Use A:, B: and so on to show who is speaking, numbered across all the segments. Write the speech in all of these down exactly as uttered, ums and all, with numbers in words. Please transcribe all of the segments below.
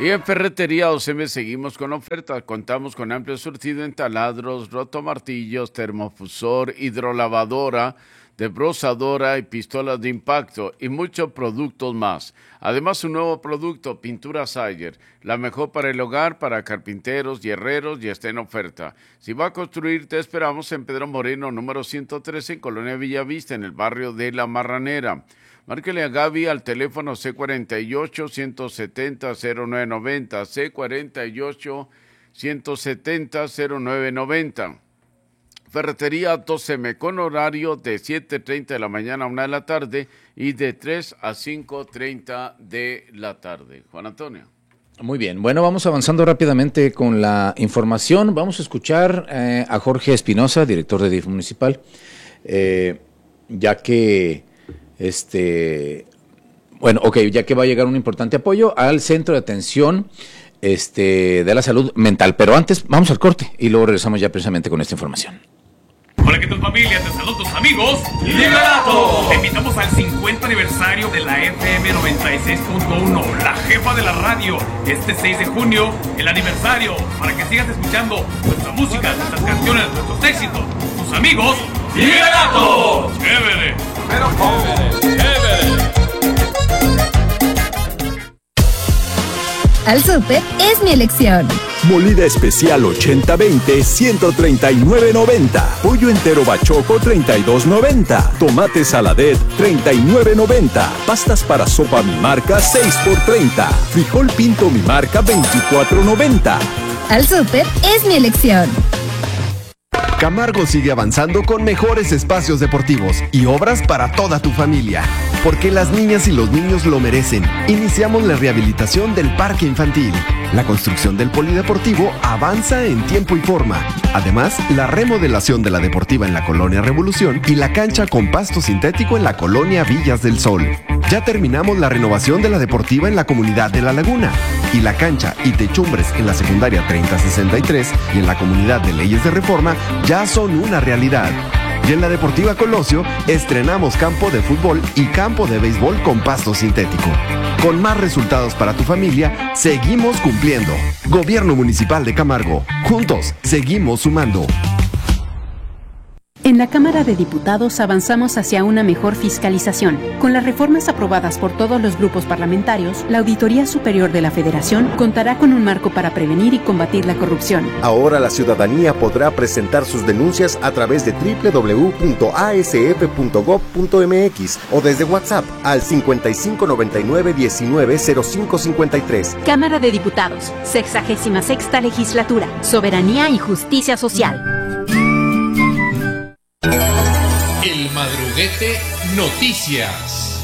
A: Y en Ferretería O C M seguimos con ofertas. Contamos con amplio surtido en taladros, rotomartillos, termofusor, hidrolavadora, desbrozadora y pistolas de impacto y muchos productos más. Además, un nuevo producto, pintura Sayer, la mejor para el hogar, para carpinteros y herreros, y está en oferta. Si va a construir, te esperamos en Pedro Moreno, número ciento trece, en Colonia Villavista, en el barrio de La Marranera. Márquele a Gaby al teléfono C cuarenta y ocho, ciento setenta, cero nueve noventa, C cuarenta y ocho, ciento setenta, cero nueve noventa. Ferretería O C M con horario de siete treinta de la mañana a una de la tarde y de tres a cinco treinta de la tarde. Juan Antonio.
B: Muy bien, bueno, vamos avanzando rápidamente con la información. Vamos a escuchar eh, a Jorge Espinosa, director de D I F municipal, eh, ya que... Este, bueno, ok, ya que va a llegar un importante apoyo al Centro de Atención este, de la Salud Mental. Pero antes, vamos al corte y luego regresamos ya precisamente con esta información.
C: Hola, ¿qué tal, familia? Te saludo tus amigos Liberato. Te invitamos al cincuenta aniversario de la F M noventa y seis punto uno, la jefa de la radio. Este seis de junio, el aniversario, para que sigas escuchando nuestra música, nuestras canciones, nuestros éxitos. Tus amigos Liberato. Chévere. Pero chévere, chévere.
D: Al súper es mi elección.
E: Molida especial ochenta veinte, ciento treinta y nueve noventa. Pollo entero bachoco, treinta y dos noventa. Tomate saladet, treinta y nueve noventa. Pastas para sopa mi marca, seis por treinta. Frijol pinto mi marca, veinticuatro noventa.
D: Al súper es mi elección.
F: Camargo sigue avanzando con mejores espacios deportivos y obras para toda tu familia. Porque las niñas y los niños lo merecen. Iniciamos la rehabilitación del parque infantil. La construcción del polideportivo avanza en tiempo y forma. Además, la remodelación de la deportiva en la Colonia Revolución y la cancha con pasto sintético en la Colonia Villas del Sol. Ya terminamos la renovación de la deportiva en la comunidad de La Laguna. Y la cancha y techumbres en la secundaria treinta sesenta y tres y en la comunidad de Leyes de Reforma ya son una realidad. Y en la Deportiva Colosio estrenamos campo de fútbol y campo de béisbol con pasto sintético. Con más resultados para tu familia, seguimos cumpliendo. Gobierno Municipal de Camargo. Juntos, seguimos sumando.
G: En la Cámara de Diputados avanzamos hacia una mejor fiscalización. Con las reformas aprobadas por todos los grupos parlamentarios, la Auditoría Superior de la Federación contará con un marco para prevenir y combatir la corrupción.
H: Ahora la ciudadanía podrá presentar sus denuncias a través de doble u doble u doble u punto a s f punto gob punto m x o desde WhatsApp al cincuenta y cinco noventa y nueve diecinueve cero cinco cincuenta y tres.
G: Cámara de Diputados, sexagésima sexta legislatura, soberanía y justicia social.
I: El Madruguete Noticias.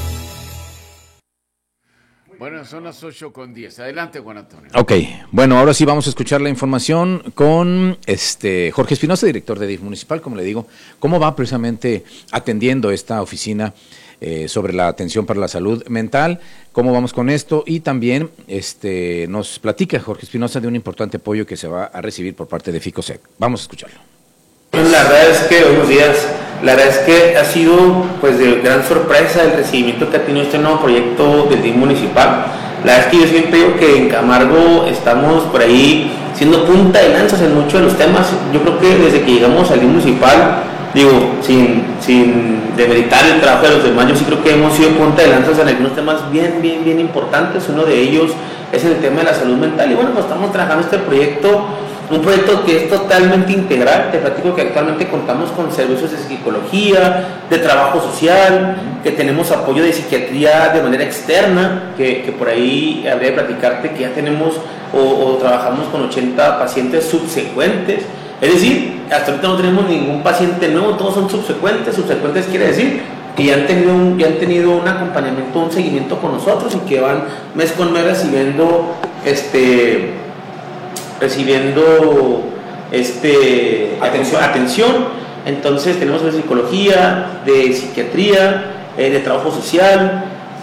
A: Bueno, son las ocho con diez. Adelante, Juan Antonio.
B: Ok, bueno, ahora sí vamos a escuchar la información con este Jorge Espinosa, director de D I F municipal, como le digo, cómo va precisamente atendiendo esta oficina eh, sobre la atención para la salud mental, cómo vamos con esto, y también este nos platica Jorge Espinosa de un importante apoyo que se va a recibir por parte de FICOSEC. Vamos a escucharlo.
J: La verdad es que, buenos días, la verdad es que ha sido pues de gran sorpresa el recibimiento que ha tenido este nuevo proyecto del D I F municipal. La verdad es que yo siempre digo que en Camargo estamos por ahí siendo punta de lanzas en muchos de los temas. Yo creo que desde que llegamos al D I F municipal, digo, sin, sin demeritar el trabajo de los demás, yo sí creo que hemos sido punta de lanzas en algunos temas bien, bien, bien importantes. Uno de ellos es el tema de la salud mental y bueno, pues estamos trabajando este proyecto. Un proyecto que es totalmente integral. Te platico que actualmente contamos con servicios de psicología, de trabajo social, que tenemos apoyo de psiquiatría de manera externa, que, que por ahí habría de platicarte que ya tenemos o, o trabajamos con ochenta pacientes subsecuentes. Es decir, hasta ahorita no tenemos ningún paciente nuevo, todos son subsecuentes. Subsecuentes quiere decir que ya han tenido un, ya han tenido un acompañamiento, un seguimiento con nosotros y que van mes con mes recibiendo este... recibiendo este, atención, atención. Entonces tenemos de psicología, de psiquiatría, eh, de trabajo social,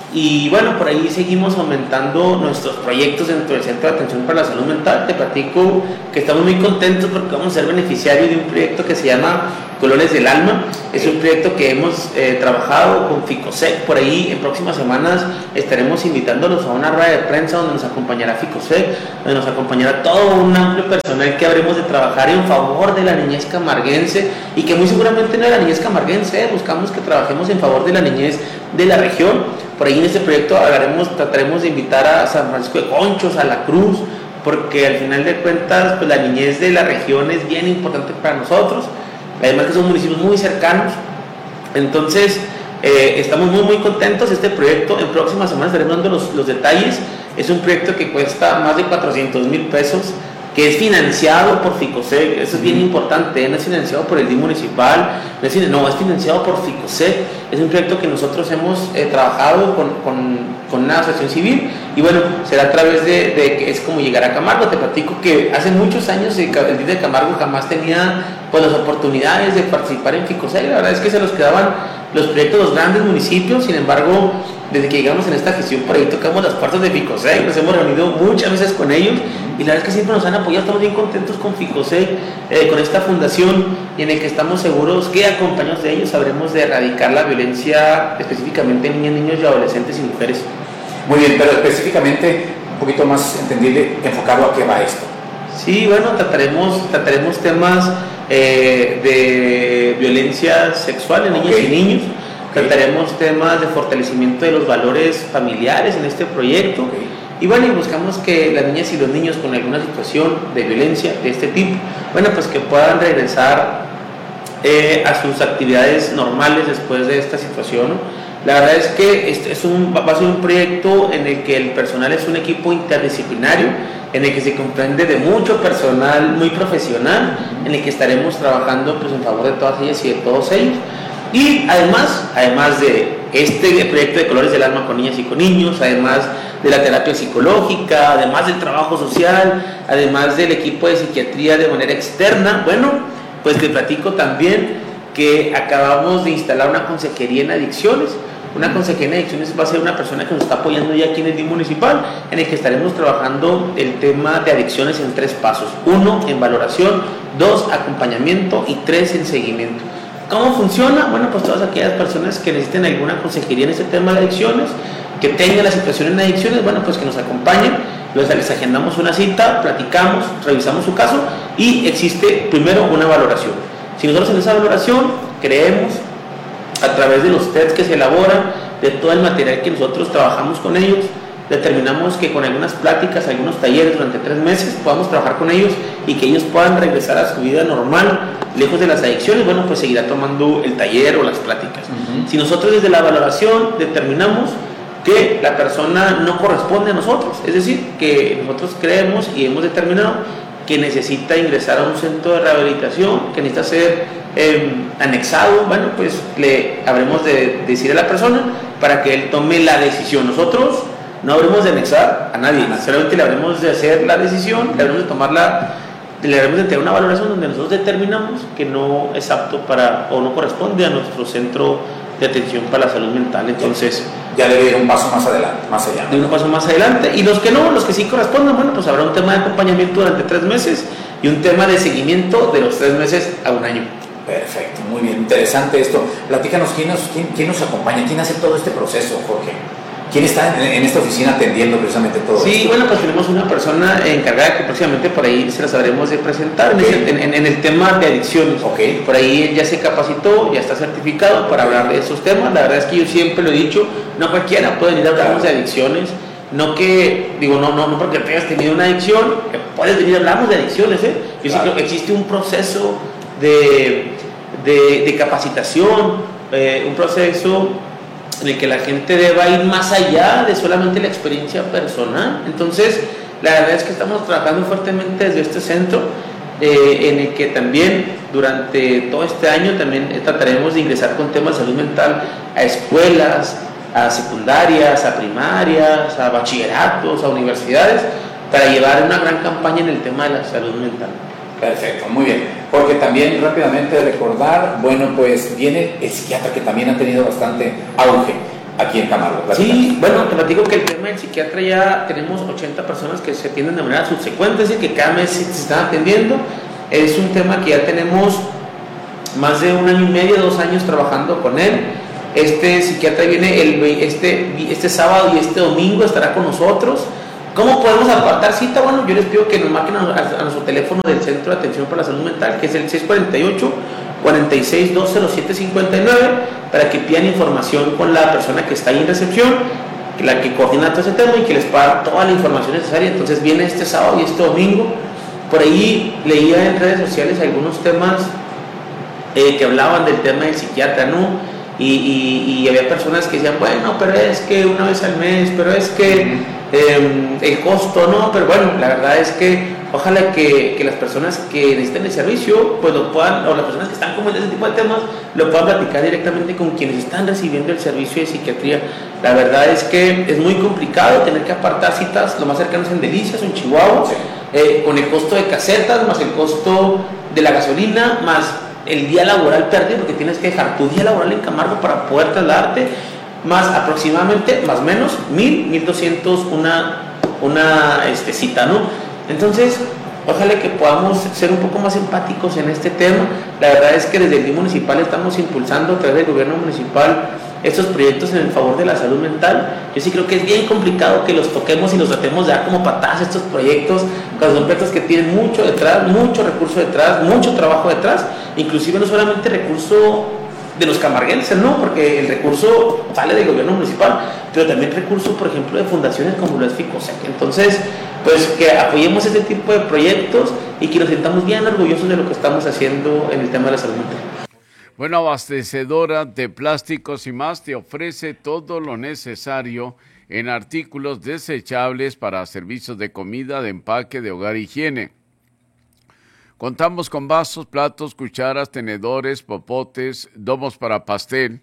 J: Y bueno, por ahí seguimos aumentando nuestros proyectos dentro del Centro de Atención para la Salud Mental. Te platico que estamos muy contentos porque vamos a ser beneficiarios de un proyecto que se llama Colores del Alma. Es un proyecto que hemos eh, trabajado con Ficosec. Por ahí en próximas semanas estaremos invitándolos a una rueda de prensa donde nos acompañará Ficosec, donde nos acompañará todo un amplio personal que habremos de trabajar en favor de la niñez camarguense, y que muy seguramente no de la niñez camarguense, ¿eh? Buscamos que trabajemos en favor de la niñez de la región. Por ahí en este proyecto hablaremos, trataremos de invitar a San Francisco de Conchos, a La Cruz, porque al final de cuentas pues la niñez de la región es bien importante para nosotros, además que son municipios muy cercanos. Entonces eh, estamos muy muy contentos. Este proyecto en próximas semanas estaremos dando los, los detalles. Es un proyecto que cuesta más de cuatrocientos mil pesos, que es financiado por Ficosec. Eso es bien importante, no es financiado por el D I M municipal, no es, no, es financiado por Ficosec. Es un proyecto que nosotros hemos eh, trabajado con, con, con una asociación civil, y bueno, será a través de, de que es como llegar a Camargo. Te platico que hace muchos años el D I F de Camargo jamás tenía pues las oportunidades de participar en Ficosec. La verdad es que se los quedaban los proyectos de los grandes municipios. Sin embargo, desde que llegamos en esta gestión, por ahí tocamos las puertas de Ficosec, nos hemos reunido muchas veces con ellos, y la verdad es que siempre nos han apoyado. Estamos bien contentos con Ficosec, eh, con esta fundación, y en el que estamos seguros que acompañados de ellos sabremos de erradicar la violencia específicamente en niñas, niños y adolescentes y mujeres.
B: Muy bien, pero específicamente un poquito más entendible, enfocado a qué va esto.
J: Sí, bueno, trataremos, trataremos temas eh, de violencia sexual en niñas okay. y niños. Okay. Trataremos temas de fortalecimiento de los valores familiares en este proyecto. Okay. Y bueno, y buscamos que las niñas y los niños con alguna situación de violencia de este tipo, bueno, pues que puedan regresar eh, a sus actividades normales después de esta situación, ¿no? La verdad es que este es un, va a ser un proyecto en el que el personal es un equipo interdisciplinario, en el que se comprende de mucho personal muy profesional, en el que estaremos trabajando pues en favor de todas ellas y de todos ellos. Y además, además de este proyecto de Colores del Alma con niñas y con niños, además de la terapia psicológica, además del trabajo social, además del equipo de psiquiatría de manera externa, bueno, pues te platico también que acabamos de instalar una consejería en adicciones. Una consejería en adicciones va a ser una persona que nos está apoyando ya aquí en el D I M municipal, en el que estaremos trabajando el tema de adicciones en tres pasos: uno, en valoración; dos, acompañamiento; y tres, en seguimiento. ¿Cómo funciona? Bueno, pues todas aquellas personas que necesiten alguna consejería en este tema de adicciones, que tengan la situación en adicciones, bueno, pues que nos acompañen. Luego les agendamos una cita, platicamos, revisamos su caso, y existe primero una valoración. Si nosotros en esa valoración creemos, a través de los tests que se elaboran, de todo el material que nosotros trabajamos con ellos, determinamos que con algunas pláticas, algunos talleres durante tres meses podamos trabajar con ellos y que ellos puedan regresar a su vida normal, lejos de las adicciones. Bueno, pues seguirá tomando el taller o las pláticas. Uh-huh. Si nosotros desde la valoración determinamos que la persona no corresponde a nosotros, es decir, que nosotros creemos y hemos determinado que necesita ingresar a un centro de rehabilitación, que necesita ser eh, anexado, bueno, pues le habremos de decir a la persona para que él tome la decisión. Nosotros no habremos de anexar a nadie, solamente le habremos de hacer la decisión, le habremos de tomar la, le habremos de tener una valoración donde nosotros determinamos que no es apto para o no corresponde a nuestro centro de atención para la salud mental. Entonces
B: ya debe ir un paso más adelante, más allá.
J: De un paso más adelante. Y los que no, los que sí correspondan, bueno, pues habrá un tema de acompañamiento durante tres meses y un tema de seguimiento de los tres meses a un año.
B: Perfecto, muy bien, interesante esto. Platícanos, ¿quién nos, quién, quién nos acompaña? ¿Quién hace todo este proceso, Jorge? ¿Quién está en, en esta oficina atendiendo precisamente todo
J: sí, esto? Sí, bueno, pues tenemos una persona encargada que próximamente por ahí se la sabremos de presentar, okay. en, en, en el tema de adicciones. Okay. Por ahí ya se capacitó, ya está certificado para hablar de esos temas. La verdad es que yo siempre lo he dicho, no cualquiera puede venir a hablarnos claro. de adicciones. No que, digo, no, no, no porque tengas tenido una adicción, que puedes venir a hablarnos de adicciones, ¿eh? Yo claro. sí creo que existe un proceso de, de, de capacitación, eh, un proceso en el que la gente deba ir más allá de solamente la experiencia personal. Entonces, la verdad es que estamos trabajando fuertemente desde este centro, eh, en el que también durante todo este año también trataremos de ingresar con temas de salud mental a escuelas, a secundarias, a primarias, a bachilleratos, a universidades, para llevar una gran campaña en el tema de la salud mental.
B: Perfecto, muy bien. Porque también rápidamente recordar, bueno, pues viene el psiquiatra, que también ha tenido bastante auge.
K: aquí en Camargo.
J: Sí, bueno, te platico que el tema del psiquiatra ya tenemos ochenta personas que se atienden de manera subsecuente, es decir, que cada mes se están atendiendo. Es un tema que ya tenemos más de un año y medio, dos años trabajando con él. Este psiquiatra viene el, este, este sábado y este domingo estará con nosotros. ¿Cómo podemos apartar cita? Bueno, yo les pido que nos marquen a, a, a nuestro teléfono del Centro de Atención para la Salud Mental, que es el seis cuatro ocho, cuatro seis dos cero siete cinco nueve, para que pidan información con la persona que está ahí en recepción, la que coordina todo ese tema y que les pueda dar toda la información necesaria. Entonces viene este sábado y este domingo. Por ahí leía en redes sociales algunos temas eh, que hablaban del tema del psiquiatra, ¿no? Y, y, y había personas que decían, bueno, pero es que una vez al mes, pero es que eh, el costo, no, pero bueno, la verdad es que ojalá que, que las personas que necesiten el servicio, pues lo puedan, o las personas que están como en ese tipo de temas, lo puedan platicar directamente con quienes están recibiendo el servicio de psiquiatría. La verdad es que es muy complicado tener que apartar citas lo más cercanos en Delicias o en Chihuahua, eh, con el costo de casetas, más el costo de la gasolina, más el día laboral perdido, porque tienes que dejar tu día laboral en Camargo para poder trasladarte, más aproximadamente, más o menos, mil, mil doscientos una, una este, cita, ¿no? Entonces, ojalá que podamos ser un poco más empáticos en este tema. La verdad es que desde el D I M municipal estamos impulsando a través del gobierno municipal estos proyectos en el favor de la salud mental. Yo sí creo que es bien complicado que los toquemos y los tratemos ya como patadas estos proyectos, cuando son proyectos que tienen mucho detrás, mucho recurso detrás, mucho trabajo detrás, inclusive no solamente recurso de los camarguenses, ¿no? Porque el recurso sale del gobierno municipal, pero también recurso, por ejemplo, de fundaciones como lo es FICOSEC. Entonces, pues que apoyemos este tipo de proyectos y que nos sintamos bien orgullosos de lo que estamos haciendo en el tema de la salud mental.
A: Bueno, Abastecedora de Plásticos y Más te ofrece todo lo necesario en artículos desechables para servicios de comida, de empaque, de hogar e higiene. Contamos con vasos, platos, cucharas, tenedores, popotes, domos para pastel,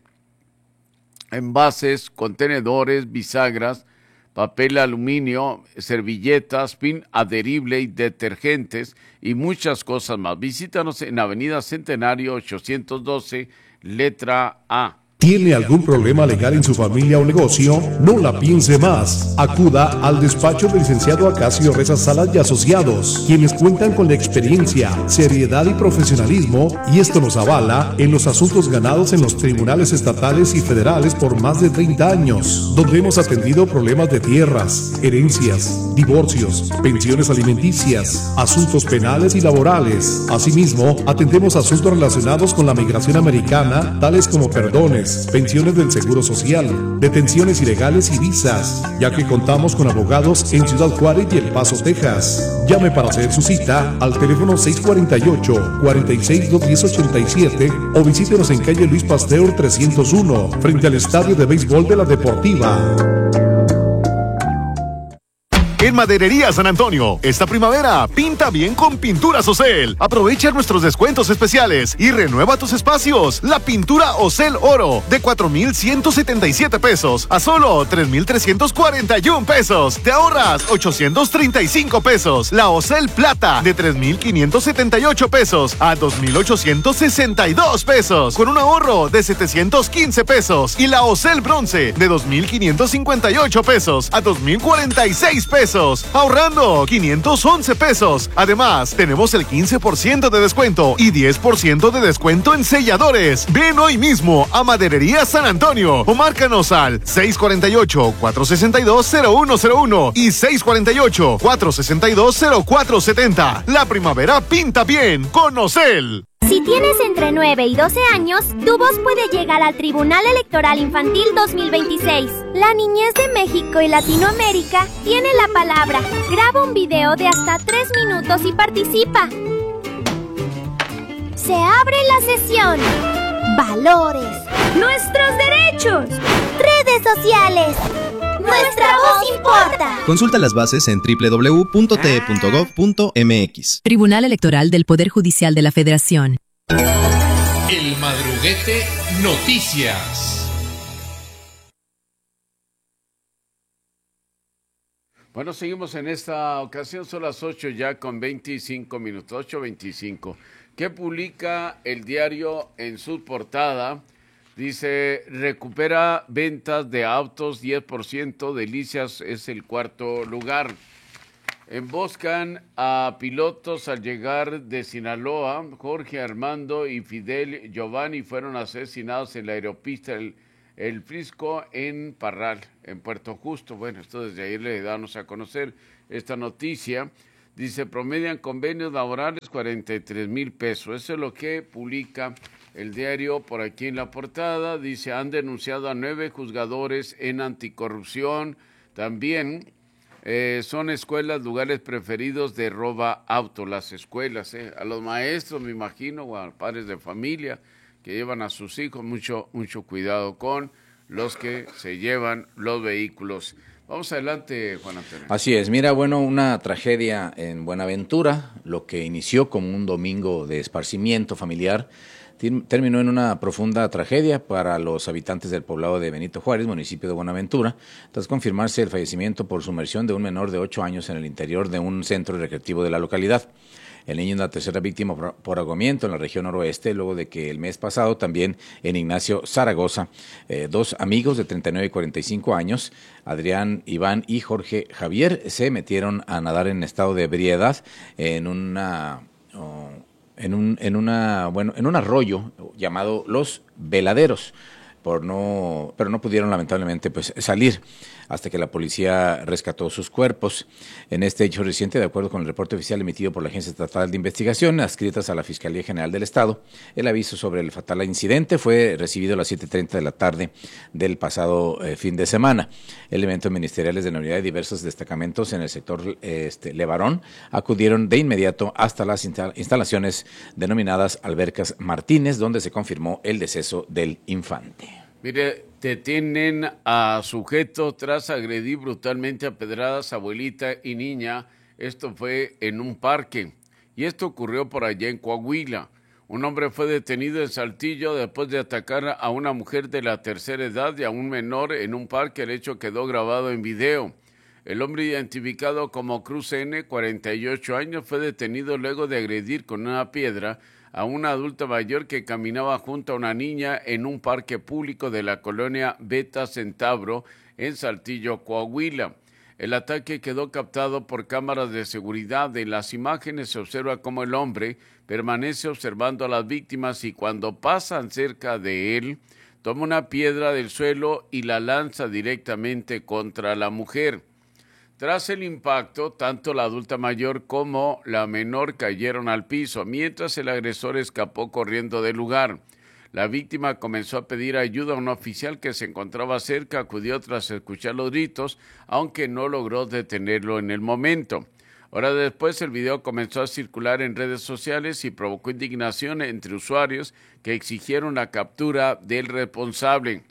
A: envases, contenedores, bisagras, papel aluminio, servilletas, pin adherible y detergentes y muchas cosas más. Visítanos en Avenida Centenario ochocientos doce, letra A.
L: ¿Tiene algún problema legal en su familia o negocio? No la piense más. Acuda al despacho del licenciado Acacio Reza Salas y Asociados, quienes cuentan con la experiencia, seriedad y profesionalismo, y esto nos avala en los asuntos ganados en los tribunales estatales y federales por más de treinta años, donde hemos atendido problemas de tierras, herencias, divorcios, pensiones alimenticias, asuntos penales y laborales. Asimismo, atendemos asuntos relacionados con la migración americana, tales como perdones, pensiones del Seguro Social, detenciones ilegales y visas, ya que contamos con abogados en Ciudad Juárez y El Paso, Texas. Llame para hacer su cita al teléfono seis cuatro ocho, cuatro seis dos uno cero ocho siete o visítenos en calle Luis Pasteur trescientos uno, frente al Estadio de Béisbol de la Deportiva.
M: En Maderería San Antonio, esta primavera, pinta bien con Pinturas Ocel. Aprovecha nuestros descuentos especiales y renueva tus espacios. La pintura Ocel Oro, de cuatro mil ciento setenta y siete pesos a solo tres mil trescientos cuarenta y uno pesos. Te ahorras ochocientos treinta y cinco pesos. La Ocel Plata, de tres mil quinientos setenta y ocho pesos a dos mil ochocientos sesenta y dos pesos, con un ahorro de setecientos quince pesos. Y la Ocel Bronce, de dos mil quinientos cincuenta y ocho pesos a dos mil cuarenta y seis pesos. Ahorrando quinientos once pesos. Además, tenemos el quince por ciento de descuento y diez por ciento de descuento en selladores. Ven hoy mismo a Maderería San Antonio o márcanos al seis cuatro ocho, cuatro seis dos, cero uno cero uno y seis cuatro ocho, cuatro seis dos, cero cuatro siete cero. La primavera pinta bien con Ocel.
N: Si tienes entre nueve y doce años, tu voz puede llegar al Tribunal Electoral Infantil dos mil veintiséis. La niñez de México y Latinoamérica tiene la palabra. Graba un video de hasta tres minutos y participa. Se abre la sesión. Valores. Nuestros derechos. Redes sociales. Nuestra voz importa.
O: Consulta las bases en doble u doble u doble u punto t e punto gov punto m x.
P: Tribunal Electoral del Poder Judicial de la Federación.
I: El Madruguete Noticias.
A: Bueno, seguimos en esta ocasión, son las ocho ya con veinticinco minutos, ocho veinticinco. ¿Qué publica el diario en su portada? Dice, recupera ventas de autos diez por ciento, Delicias es el cuarto lugar. Emboscan a pilotos al llegar de Sinaloa. Jorge Armando y Fidel Giovanni fueron asesinados en la aeropista El, el Frisco en Parral, en Puerto Justo. Bueno, esto desde ayer le damos a conocer esta noticia. Dice, promedian convenios laborales cuarenta y tres mil pesos. Eso es lo que publica el diario por aquí en la portada. Dice, han denunciado a nueve juzgadores en anticorrupción. También eh, son escuelas lugares preferidos de roba auto. Las escuelas, eh, a los maestros, me imagino, o a padres de familia que llevan a sus hijos, mucho, mucho cuidado con los que se llevan los vehículos. Vamos adelante, Juan Antonio.
B: Así es, mira, bueno, una tragedia en Buenaventura, lo que inició como un domingo de esparcimiento familiar, terminó en una profunda tragedia para los habitantes del poblado de Benito Juárez, municipio de Buenaventura, tras confirmarse el fallecimiento por sumersión de un menor de ocho años en el interior de un centro recreativo de la localidad. El niño es la tercera víctima por, por ahogamiento en la región noroeste, luego de que el mes pasado también en Ignacio Zaragoza, eh, dos amigos de treinta y nueve y cuarenta y cinco años, Adrián, Iván y Jorge Javier, se metieron a nadar en estado de ebriedad en una... Oh, en un en una bueno en un arroyo llamado Los Veladeros, por no pero no pudieron lamentablemente pues salir hasta que la policía rescató sus cuerpos. En este hecho reciente, de acuerdo con el reporte oficial emitido por la Agencia Estatal de Investigación, adscritas a la Fiscalía General del Estado, el aviso sobre el fatal incidente fue recibido a las siete treinta de la tarde del pasado eh, fin de semana. Elementos ministeriales de la unidad de diversos destacamentos en el sector este, Levarón acudieron de inmediato hasta las instalaciones denominadas Albercas Martínez, donde se confirmó el deceso del infante.
A: Mire, detienen a sujeto tras agredir brutalmente a pedradas a abuelita y niña. Esto fue en un parque y esto ocurrió por allá en Coahuila. Un hombre fue detenido en Saltillo después de atacar a una mujer de la tercera edad y a un menor en un parque. El hecho quedó grabado en video. El hombre, identificado como Cruz N, cuarenta y ocho años, fue detenido luego de agredir con una piedra a una adulta mayor que caminaba junto a una niña en un parque público de la colonia Beta Centauro en Saltillo, Coahuila. El ataque quedó captado por cámaras de seguridad. En las imágenes se observa cómo el hombre permanece observando a las víctimas y cuando pasan cerca de él, toma una piedra del suelo y la lanza directamente contra la mujer. Tras el impacto, tanto la adulta mayor como la menor cayeron al piso, mientras el agresor escapó corriendo del lugar. La víctima comenzó a pedir ayuda a un oficial que se encontraba cerca, acudió tras escuchar los gritos, aunque no logró detenerlo en el momento. Horas después, el video comenzó a circular en redes sociales y provocó indignación entre usuarios que exigieron la captura del responsable.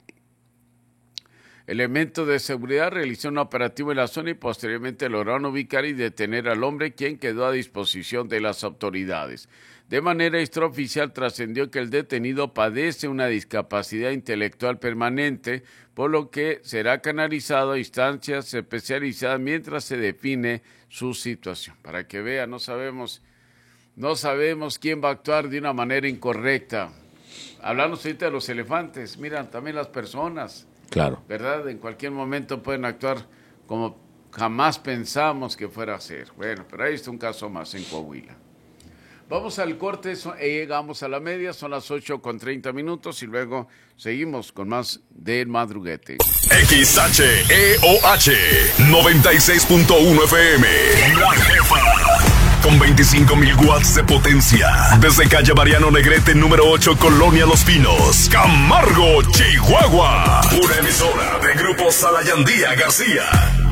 A: Elementos de seguridad realizaron un operativo en la zona y posteriormente lograron ubicar y detener al hombre, quien quedó a disposición de las autoridades. De manera extraoficial trascendió que el detenido padece una discapacidad intelectual permanente, por lo que será canalizado a instancias especializadas mientras se define su situación. Para que vean, no sabemos, no sabemos quién va a actuar de una manera incorrecta. Hablamos ahorita de los elefantes, miran también las personas.
B: Claro.
A: ¿Verdad? En cualquier momento pueden actuar como jamás pensamos que fuera a ser. Bueno, pero ahí está un caso más en Coahuila. Vamos al corte, so, eh, llegamos a la media, son las ocho con treinta minutos y luego seguimos con más del Madruguete.
E: X H E O H noventa y seis punto uno F M. La Jefa. Con veinticinco mil watts de potencia. Desde calle Mariano Negrete, número ocho, Colonia Los Pinos, Camargo, Chihuahua. Una emisora de Grupo Salayandía García.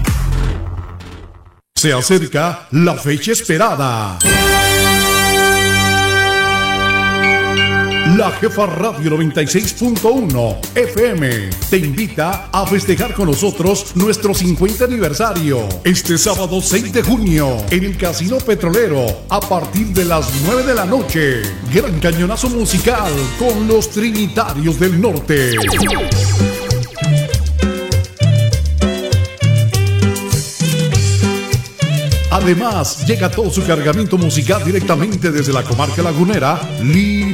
L: Se acerca la fecha esperada. La Jefa Radio noventa y seis punto uno F M te invita a festejar con nosotros nuestro cincuenta aniversario este sábado seis de junio en el Casino Petrolero a partir de las nueve de la noche. Gran cañonazo musical con los Trinitarios del Norte. Además, llega todo su cargamento musical directamente desde la comarca lagunera.